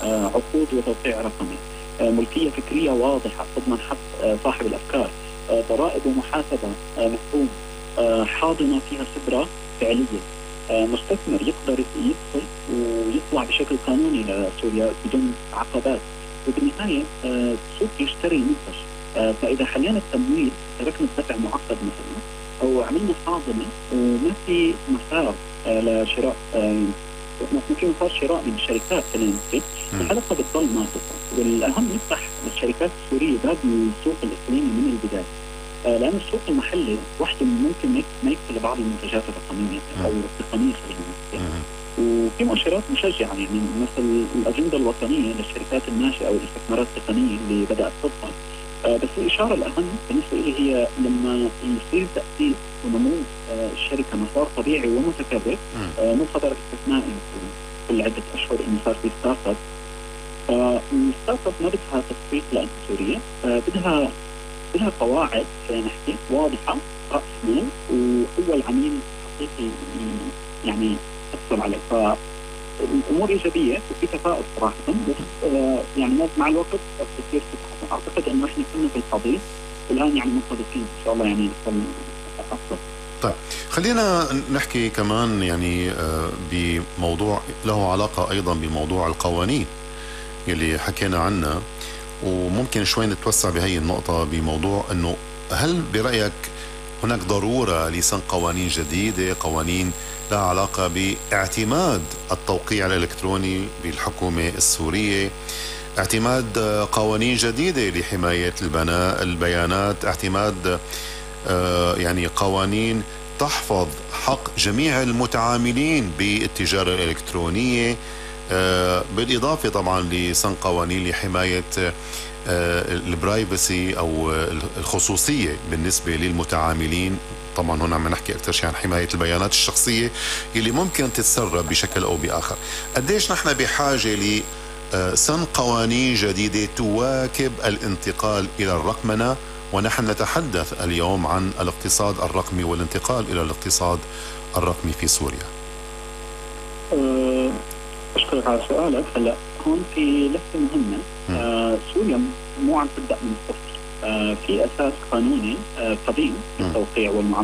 عقود وتوقيع رقمي، ملكية فكرية واضحة تضمن حق صاحب الأفكار، ضرائب ومحاسبة مفهوم، حاضنة فيها خبرة فعلية، مستثمر يقدر يدخل ويطلع بشكل قانوني لسوريا بدون عقبات، وبالنهاية السوق يشتري المنتج. فإذا حلينا التمويل، تركنا الدفع معقد مثلا، أو عملنا حاضنة وما في مسار لشراء، ما في مسار شراء من الشركات، خلينا نحكي، الحلقة بتضل ناقصة. والأهم نفتح للشركات السورية باب السوق الإقليمي من البداية، لأن السوق المحلي وحده ممكن ما يكفي لبعض المنتجات الرقمية أو التقنية، خلينا نحكي. وفي مؤشرات مشجعة، يعني مثل الأجندة الوطنية للشركات الناشئة أو الاستثمارات التقنية اللي بدأت تظهر. بس الإشارة الأهم بالنسبة لي هي لما يصير تأسيس ونمو الشركة مسار طبيعي ومتكرر، مو خبر استثنائي كل عدة أشهر إنه صار في ستارت اب. الستارت اب ما بدها تسويق لأنها سورية، بدها قواعد، خلينا نحكي، واضحة، رأس مال، وأول عميل حقيقي يعني تحصل عليه. فالأمور إيجابية وفي تفاؤل صراحة، بس يعني مع الوقت بتصير تتحسن. أعتقد إنه إحنا كنا في الحضيض والآن يعني منطلقين إن شاء الله يعني أفضل. طيب خلينا نحكي كمان يعني بموضوع له علاقة أيضا بموضوع القوانين اللي حكينا عنها، وممكن شوي نتوسع بهي النقطة بموضوع أنه هل برأيك هناك ضرورة لسن قوانين جديدة، قوانين لها علاقة باعتماد التوقيع الإلكتروني بالحكومة السورية، اعتماد قوانين جديدة لحماية البيانات، اعتماد يعني قوانين تحفظ حق جميع المتعاملين بالتجارة الإلكترونية، بالإضافة طبعا لسن قوانين لحماية البرايفسي أو الخصوصية بالنسبة للمتعاملين. طبعا هنا عم نحكي أكثر شيء عن حماية البيانات الشخصية اللي ممكن تتسرب بشكل أو بآخر. قديش نحن بحاجة لسن قوانين جديدة تواكب الانتقال إلى الرقمنة، ونحن نتحدث اليوم عن الاقتصاد الرقمي والانتقال إلى الاقتصاد الرقمي في سوريا؟ أشكرك على سؤالك. هلا هون في لفتة مهمة. سوريا مو عم تبدأ من الصفر، في أساس قانوني قديم للتوقيع والمعاملة